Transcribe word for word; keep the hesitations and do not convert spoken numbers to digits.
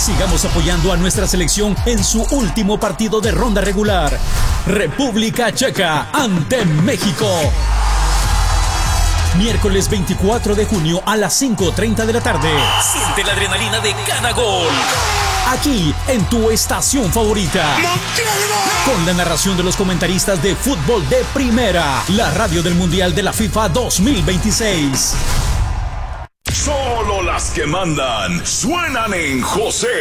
Sigamos apoyando a nuestra selección en su último partido de ronda regular. República Checa ante México. Miércoles veinticuatro de junio a las cinco treinta de la tarde. Siente la adrenalina de cada gol. Aquí, en tu estación favorita. Con la narración de los comentaristas de fútbol de primera. La radio del Mundial de la FIFA dos mil veintiséis. Solo las que mandan suenan en José.